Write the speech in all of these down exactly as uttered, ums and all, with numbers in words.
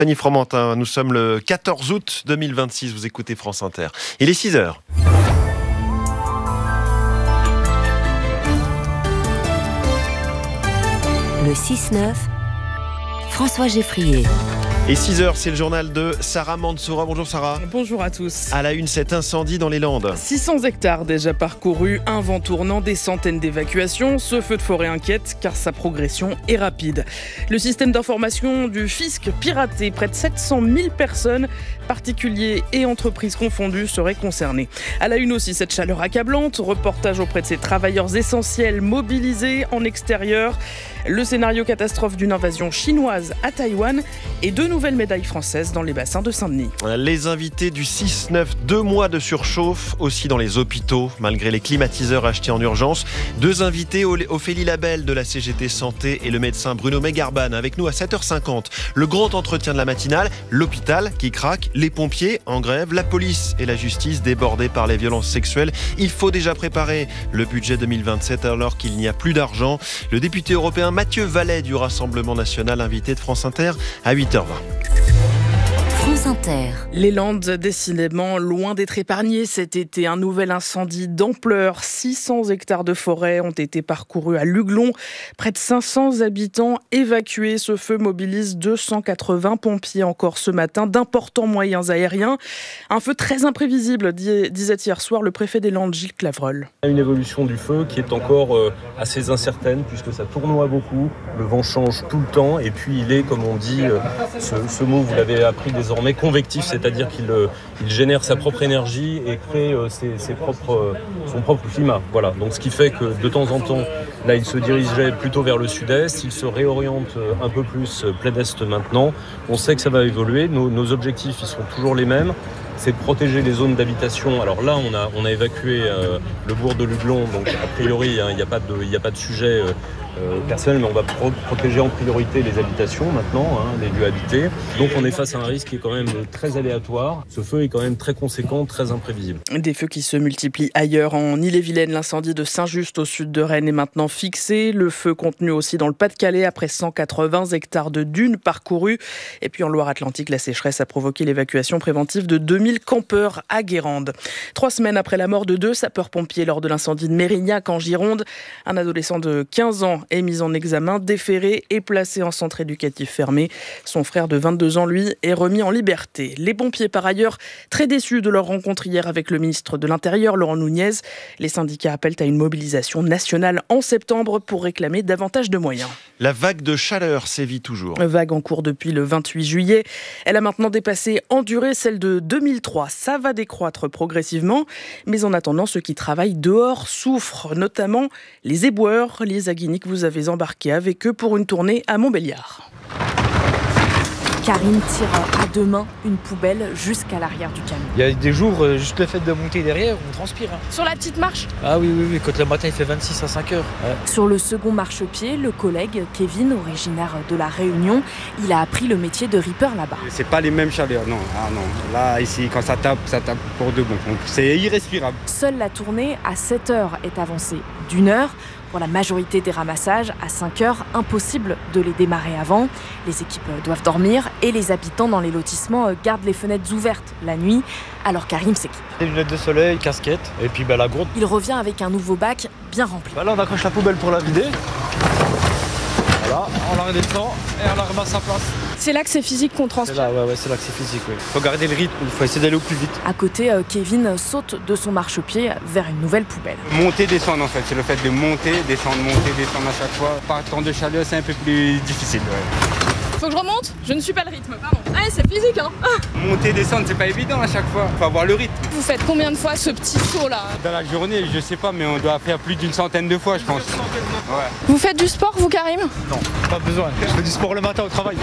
Fanny Fromentin, nous sommes le quatorze août deux mille vingt-six, vous écoutez France Inter. Il est six heures. Le six neuf, François Geffrier. Et six heures, c'est le journal de Sarah Mansoura. Bonjour Sarah. Bonjour à tous. À la une, cet incendie dans les Landes. six cents hectares déjà parcourus, un vent tournant, des centaines d'évacuations. Ce feu de forêt inquiète car sa progression est rapide. Le système d'information du fisc piraté, près de sept cent mille personnes, particuliers et entreprises confondues, seraient concernées. À la une aussi, cette chaleur accablante, reportage auprès de ces travailleurs essentiels mobilisés en extérieur. Le scénario catastrophe d'une invasion chinoise à Taïwan et deux nouvelles médailles françaises dans les bassins de Saint-Denis. Les invités du six neuf, deux mois de surchauffe aussi dans les hôpitaux, malgré les climatiseurs achetés en urgence. Deux invités, Ophélie Labelle de la C G T Santé et le médecin Bruno Megarban, avec nous à sept heures cinquante. Le grand entretien de la matinale, l'hôpital qui craque, les pompiers en grève, la police et la justice débordées par les violences sexuelles. Il faut déjà préparer le budget deux mille vingt-sept alors qu'il n'y a plus d'argent. Le député européen Mathieu Vallet du Rassemblement National, invité de France Inter à huit heures vingt. France Inter. Les Landes, décidément loin d'être épargnées cet été. Un nouvel incendie d'ampleur. six cents hectares de forêt ont été parcourus à Luglon. Près de cinq cents habitants évacués. Ce feu mobilise deux cent quatre-vingts pompiers encore ce matin. D'importants moyens aériens. Un feu très imprévisible, disait hier soir le préfet des Landes, Gilles Clavreul. Une évolution du feu qui est encore assez incertaine puisque ça tournoie beaucoup. Le vent change tout le temps et puis il est, comme on dit, ce, ce mot vous l'avez appris désormais, convectif, c'est-à-dire qu'il euh, il génère sa propre énergie et crée euh, ses, ses propres, euh, son propre climat. Voilà. Donc, ce qui fait que de temps en temps, là, il se dirigeait plutôt vers le sud-est, il se réoriente un peu plus plein est maintenant. On sait que ça va évoluer. Nos, nos objectifs, ils sont toujours les mêmes. C'est de protéger les zones d'habitation. Alors là, on a, on a évacué euh, le bourg de Luglon, donc a priori, il hein, n'y a, a pas de sujet euh, euh, personnel, mais on va pro- protéger en priorité les habitations maintenant, hein, les lieux habités. Donc on est face à un risque qui est quand même très aléatoire. Ce feu est quand même très conséquent, très imprévisible. Des feux qui se multiplient ailleurs. En Ille-et-Vilaine, l'incendie de Saint-Just au sud de Rennes est maintenant fixé. Le feu contenu aussi dans le Pas-de-Calais après cent quatre-vingts hectares de dunes parcourus. Et puis en Loire-Atlantique, la sécheresse a provoqué l'évacuation préventive de deux mille campeurs à Guérande. Trois semaines après la mort de deux sapeurs-pompiers lors de l'incendie de Mérignac en Gironde, un adolescent de quinze ans est mis en examen, déféré et placé en centre éducatif fermé. Son frère de vingt-deux ans, lui, est remis en liberté. Les pompiers, par ailleurs, très déçus de leur rencontre hier avec le ministre de l'Intérieur, Laurent Nunez. Les syndicats appellent à une mobilisation nationale en septembre pour réclamer davantage de moyens. La vague de chaleur sévit toujours. Vague en cours depuis le vingt-huit juillet. Elle a maintenant dépassé en durée celle de deux mille trois. Ça va décroître progressivement, mais en attendant, ceux qui travaillent dehors souffrent, notamment les éboueurs. Lisa Guinic, vous avez embarqué avec eux pour une tournée à Montbéliard. Karine tire à deux mains une poubelle jusqu'à l'arrière du camion. Il y a des jours, juste le fait de monter derrière, on transpire. Hein. Sur la petite marche ? Ah oui, oui, oui, quand le matin il fait vingt-six à cinq heures. Ouais. Sur le second marchepied, le collègue Kevin, originaire de La Réunion, il a appris le métier de ripper là-bas. C'est pas les mêmes chaleurs, non. Ah non. Là, ici, quand ça tape, ça tape pour de bon. Donc, c'est irrespirable. Seule la tournée à sept heures est avancée d'une heure. Pour la majorité des ramassages, à cinq heures, impossible de les démarrer avant. Les équipes doivent dormir et les habitants dans les lotissements gardent les fenêtres ouvertes la nuit. Alors Karim s'équipe. Des lunettes de soleil, casquette et puis bah, la gourde. Il revient avec un nouveau bac bien rempli. Bah, là, on accroche la poubelle pour la vider. Voilà, on la redescend et on la remet à sa place. C'est là que c'est physique qu'on transpire. C'est là, ouais, ouais, c'est là que c'est physique, oui. Faut garder le rythme, il faut essayer d'aller au plus vite. À côté, Kevin saute de son marchepied vers une nouvelle poubelle. Monter, descendre en fait, c'est le fait de monter, descendre, monter, descendre à chaque fois. Par temps de chaleur, c'est un peu plus difficile, ouais. Faut que je remonte ? Je ne suis pas le rythme, pardon. Ah, c'est physique, hein. Monter, descendre, c'est pas évident à chaque fois. Faut avoir le rythme. Vous faites combien de fois ce petit saut là ? Dans la journée, je sais pas, mais on doit faire plus d'une centaine de fois, je pense. Ouais. Vous faites du sport, vous, Karim ? Non, pas besoin. Je fais du sport le matin au travail.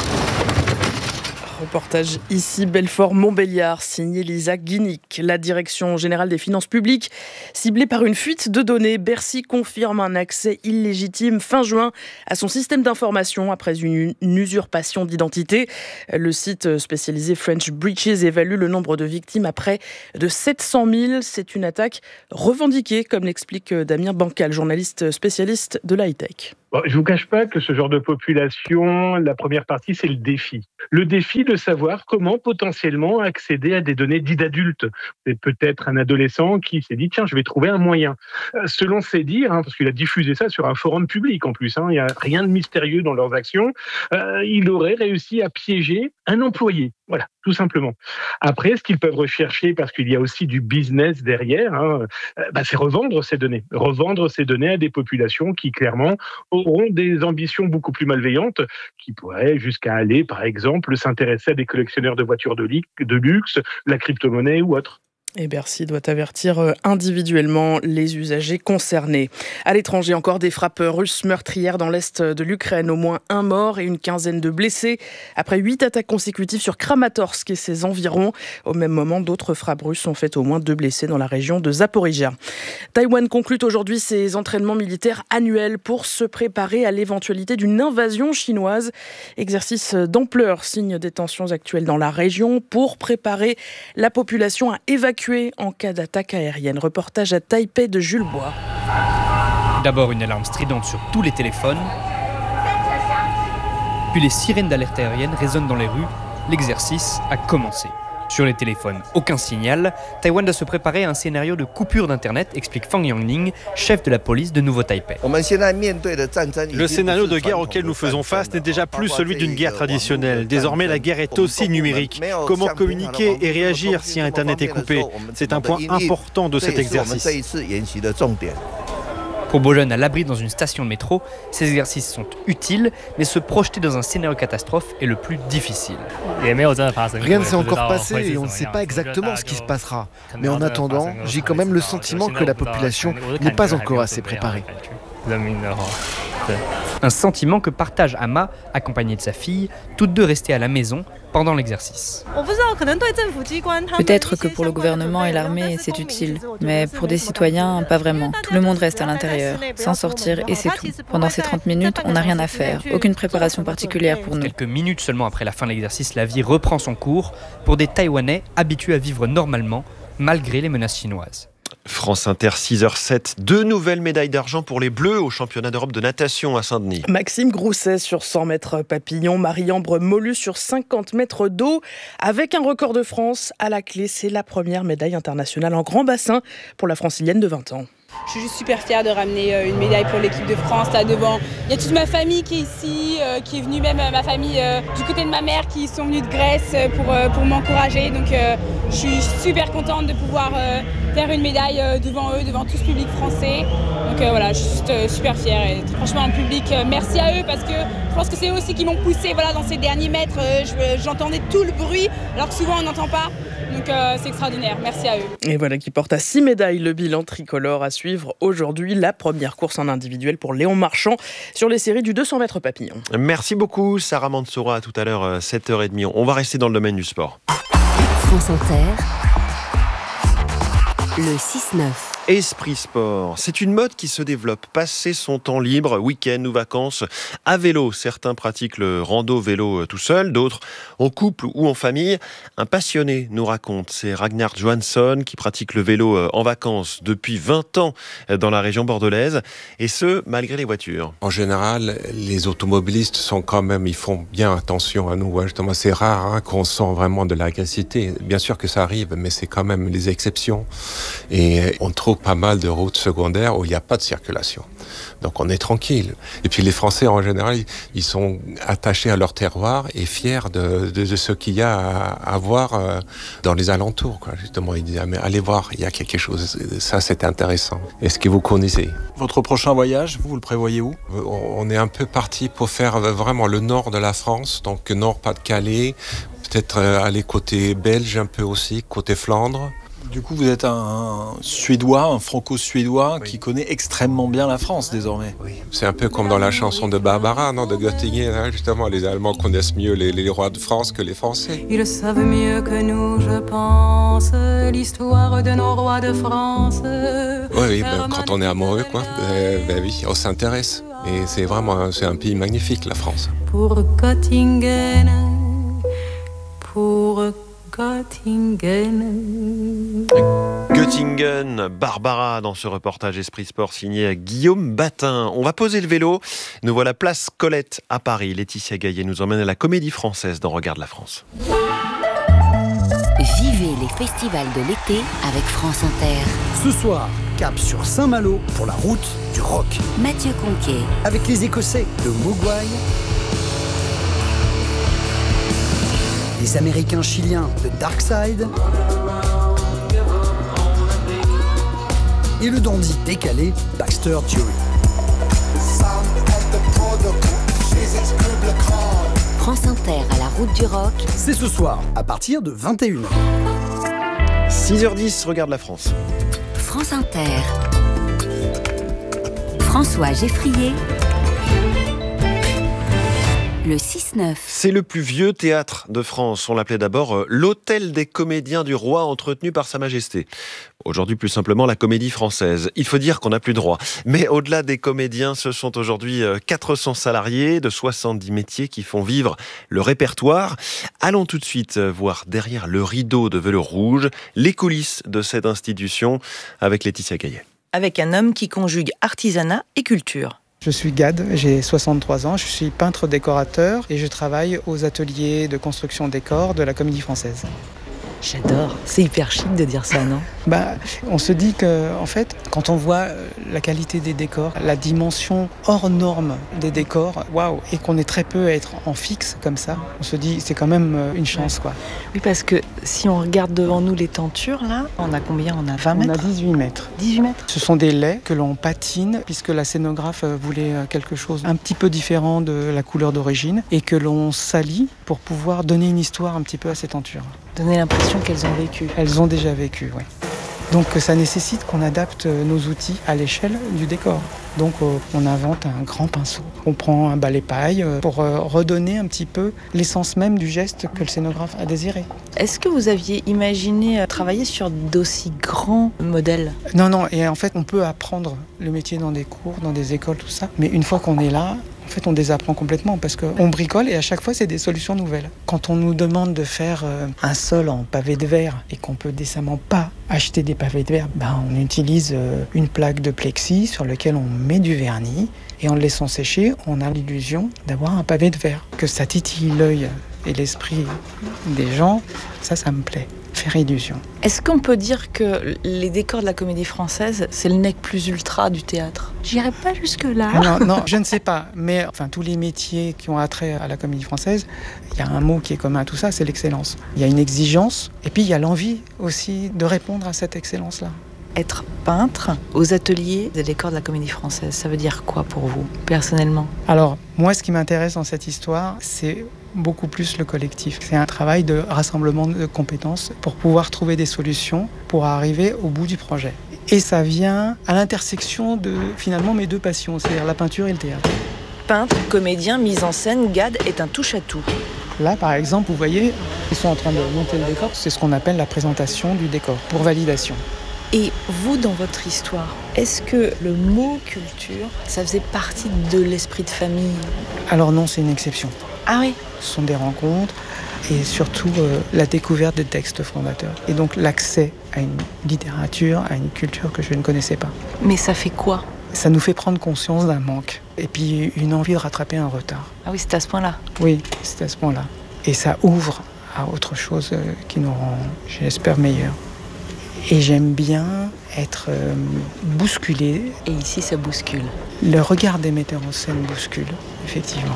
Reportage ici, Belfort-Montbéliard, signé Lisa Guinic. La Direction générale des finances publiques, ciblée par une fuite de données, Bercy confirme un accès illégitime fin juin à son système d'information après une, une usurpation d'identité. Le site spécialisé French Breaches évalue le nombre de victimes à près de sept cent mille. C'est une attaque revendiquée, comme l'explique Damien Bancal, journaliste spécialiste de la high-tech. Bon, je ne vous cache pas que ce genre de population, la première partie, c'est le défi. Le défi de savoir comment potentiellement accéder à des données dites d'adultes. C'est peut-être un adolescent qui s'est dit, tiens, je vais trouver un moyen. Euh, selon ses dires, hein, parce qu'il a diffusé ça sur un forum public en plus, hein, il n'y a rien de mystérieux dans leurs actions, euh, il aurait réussi à piéger un employé. Voilà, tout simplement. Après, ce qu'ils peuvent rechercher, parce qu'il y a aussi du business derrière, hein, euh, bah, c'est revendre ces données. Revendre ces données à des populations qui, clairement, auront des ambitions beaucoup plus malveillantes, qui pourraient jusqu'à aller, par exemple, s'intéresser à des collectionneurs de voitures de, li- de luxe, la crypto-monnaie ou autre. Et Bercy doit avertir individuellement les usagers concernés. À l'étranger, encore des frappes russes meurtrières dans l'est de l'Ukraine. Au moins un mort et une quinzaine de blessés après huit attaques consécutives sur Kramatorsk et ses environs. Au même moment, d'autres frappes russes ont fait au moins deux blessés dans la région de Zaporizhia. Taïwan conclut aujourd'hui ses entraînements militaires annuels pour se préparer à l'éventualité d'une invasion chinoise. Exercice d'ampleur, signe des tensions actuelles dans la région pour préparer la population à évacuer en cas d'attaque aérienne. Reportage à Taipei de Jules Bois. D'abord une alarme stridente sur tous les téléphones, puis les sirènes d'alerte aérienne résonnent dans les rues. L'exercice a commencé. Sur les téléphones, aucun signal. Taïwan doit se préparer à un scénario de coupure d'Internet, explique Fang Yangning, chef de la police de Nouveau-Taipei. Le scénario de guerre auquel nous faisons face n'est déjà plus celui d'une guerre traditionnelle. Désormais, la guerre est aussi numérique. Comment communiquer et réagir si Internet est coupé ? C'est un point important de cet exercice. Pour Bojan, à l'abri dans une station de métro, ces exercices sont utiles, mais se projeter dans un scénario catastrophe est le plus difficile. Rien ne s'est encore passé et on ne sait pas exactement ce qui se passera. Mais en attendant, j'ai quand même le sentiment que la population n'est pas encore assez préparée. Un sentiment que partage Ama, accompagnée de sa fille, toutes deux restées à la maison pendant l'exercice. Peut-être que pour le gouvernement et l'armée, c'est utile, mais pour des citoyens, pas vraiment. Tout le monde reste à l'intérieur, sans sortir et c'est tout. Pendant ces trente minutes, on n'a rien à faire, aucune préparation particulière pour nous. Quelques minutes seulement après la fin de l'exercice, la vie reprend son cours pour des Taïwanais habitués à vivre normalement, malgré les menaces chinoises. France Inter, six heures sept, deux nouvelles médailles d'argent pour les Bleus au championnat d'Europe de natation à Saint-Denis. Maxime Grousset sur cent mètres papillon, Marie-Ambre Mollu sur cinquante mètres d'eau. Avec un record de France à la clé, c'est la première médaille internationale en grand bassin pour la francilienne de vingt ans. Je suis juste super fière de ramener une médaille pour l'équipe de France là devant. Il y a toute ma famille qui est ici, euh, qui est venue, même ma famille euh, du côté de ma mère qui sont venus de Grèce pour, euh, pour m'encourager. Donc euh, je suis super contente de pouvoir euh, faire une médaille euh, devant eux, devant tout ce public français. Donc euh, voilà, je suis juste euh, super fière. Et franchement, un public, euh, merci à eux parce que je pense que c'est eux aussi qui m'ont poussé voilà, dans ces derniers mètres. Euh, je, j'entendais tout le bruit alors que souvent on n'entend pas. Donc euh, c'est extraordinaire, merci à eux. Et voilà qui porte à six médailles le bilan tricolore à suivre aujourd'hui. La première course en individuel pour Léon Marchand sur les séries du deux cents mètres papillon. Merci beaucoup Sarah Mansoura, à tout à l'heure sept heures trente. On va rester dans le domaine du sport. France Inter, le six neuf. Esprit Sport, c'est une mode qui se développe. Passer son temps libre, week-end ou vacances, à vélo. Certains pratiquent le rando vélo tout seul, d'autres en couple ou en famille. Un passionné nous raconte, c'est Ragnar Johansson qui pratique le vélo en vacances depuis vingt ans dans la région bordelaise, et ce, malgré les voitures. En général, les automobilistes sont quand même, ils font bien attention à nous. Justement, c'est rare hein, qu'on sent vraiment de l'agressivité. Bien sûr que ça arrive, mais c'est quand même les exceptions. Et on trouve pas mal de routes secondaires où il n'y a pas de circulation. Donc on est tranquille. Et puis les Français en général, ils sont attachés à leur terroir et fiers de, de, de ce qu'il y a à, à voir euh, dans les alentours. Quoi. Justement, ils disent ah, mais allez voir, il y a quelque chose. Ça, c'est intéressant. Est-ce que vous connaissez ? Votre prochain voyage, vous, vous le prévoyez où ? On est un peu parti pour faire vraiment le nord de la France, donc nord Pas-de-Calais, peut-être aller côté belge un peu aussi, côté Flandre. Du coup, vous êtes un Suédois, un franco-suédois oui. qui connaît extrêmement bien la France désormais. Oui. C'est un peu comme dans la chanson de Barbara, non, de Göttingen, hein, justement. Les Allemands connaissent mieux les, les rois de France que les Français. Ils savent mieux que nous, je pense, l'histoire de nos rois de France. Oui, oui ben, quand on est amoureux, quoi, ben, ben oui, on s'intéresse. Et c'est vraiment, c'est un pays magnifique, la France. Pour Göttingen, pour Göttingen. Göttingen, Göttingen, Barbara dans ce reportage Esprit Sport signé Guillaume Batin. On va poser le vélo. Nous voilà place Colette à Paris. Laetitia Gaillet nous emmène à la Comédie Française dans Regarde la France. Vivez les festivals de l'été avec France Inter. Ce soir, cap sur Saint-Malo pour la route du rock. Mathieu Conquet. Avec les Écossais de Mogwai, les Américains chiliens de Darkside et le dandy décalé Baxter Dury. France Inter à la route du rock. C'est ce soir à partir de vingt et une heures. six heures dix, Regarde la France. France Inter. François Geffrier. Le six neuf. C'est le plus vieux théâtre de France. On l'appelait d'abord euh, l'Hôtel des Comédiens du Roi, entretenu par Sa Majesté. Aujourd'hui, plus simplement, la Comédie Française. Il faut dire qu'on n'a plus de roi. Mais au-delà des comédiens, ce sont aujourd'hui quatre cents salariés de soixante-dix métiers qui font vivre le répertoire. Allons tout de suite voir derrière le rideau de velours rouge les coulisses de cette institution avec Laetitia Gaillet. Avec un homme qui conjugue artisanat et culture. Je suis Gad, j'ai soixante-trois ans, je suis peintre décorateur et je travaille aux ateliers de construction décor de la Comédie Française. J'adore, c'est hyper chic de dire ça, non ? Bah, on se dit que, en fait, quand on voit la qualité des décors, la dimension hors norme des décors, waouh, et qu'on est très peu à être en fixe comme ça, on se dit c'est quand même une chance, quoi. Oui, parce que si on regarde devant nous les tentures, là, on a combien ? On a vingt mètres ? On a dix-huit mètres. dix-huit mètres ? Ce sont des laits que l'on patine, puisque la scénographe voulait quelque chose un petit peu différent de la couleur d'origine, et que l'on salit pour pouvoir donner une histoire un petit peu à ces tentures. Donner l'impression qu'elles ont vécu. Elles ont déjà vécu, oui. Donc ça nécessite qu'on adapte nos outils à l'échelle du décor. Donc on invente un grand pinceau. On prend un balai paille pour redonner un petit peu l'essence même du geste que le scénographe a désiré. Est-ce que vous aviez imaginé travailler sur d'aussi grands modèles ? Non, non, et en fait on peut apprendre le métier dans des cours, dans des écoles, tout ça. Mais une fois qu'on est là, en fait, on désapprend complètement parce qu'on bricole et à chaque fois, c'est des solutions nouvelles. Quand on nous demande de faire un sol en pavé de verre et qu'on peut décemment pas acheter des pavés de verre, ben, on utilise une plaque de plexi sur laquelle on met du vernis et en le laissant sécher, on a l'illusion d'avoir un pavé de verre. Que ça titille l'œil et l'esprit des gens, ça, ça me plaît. Faire illusion. Est-ce qu'on peut dire que les décors de la Comédie Française, c'est le nec plus ultra du théâtre ? J'irai pas jusque-là. Non, non, je ne sais pas. Mais enfin, tous les métiers qui ont attrait à la Comédie Française, il y a un mot qui est commun à tout ça, c'est l'excellence. Il y a une exigence et puis il y a l'envie aussi de répondre à cette excellence-là. Être peintre aux ateliers des décors de la Comédie Française, ça veut dire quoi pour vous, personnellement ? Alors, moi, ce qui m'intéresse dans cette histoire, c'est beaucoup plus le collectif. C'est un travail de rassemblement de compétences pour pouvoir trouver des solutions pour arriver au bout du projet. Et ça vient à l'intersection de, finalement, mes deux passions, c'est-à-dire la peinture et le théâtre. Peintre, comédien, mise en scène, Gad est un touche-à-tout. Là, par exemple, vous voyez, ils sont en train de monter le décor. C'est ce qu'on appelle la présentation du décor, pour validation. Et vous, dans votre histoire, est-ce que le mot culture, ça faisait partie de l'esprit de famille ? Alors non, c'est une exception. Ah oui ? Ce sont des rencontres et surtout euh, la découverte des textes fondateurs. Et donc l'accès à une littérature, à une culture que je ne connaissais pas. Mais ça fait quoi ? Ça nous fait prendre conscience d'un manque et puis une envie de rattraper un retard. Ah oui, c'est à ce point-là ? Oui, c'est à ce point-là. Et ça ouvre à autre chose euh, qui nous rend, j'espère, meilleurs. Et j'aime bien être euh, bousculé. Et ici, ça bouscule. Le regard des metteurs en scène bouscule, effectivement.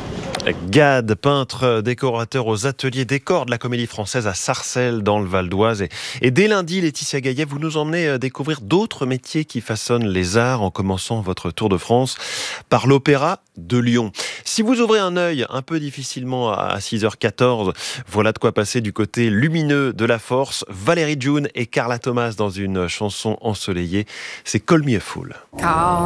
Gad, peintre décorateur aux ateliers décors de la Comédie Française à Sarcelles dans le Val d'Oise. Et, et dès lundi, Laetitia Gaillet, vous nous emmenez découvrir d'autres métiers qui façonnent les arts en commençant votre tour de France par l'Opéra de Lyon. Si vous ouvrez un œil un peu difficilement à six heures quatorze, voilà de quoi passer du côté lumineux de la force. Valérie June et Carla Thomas dans une chanson ensoleillée. C'est Call Me a Fool.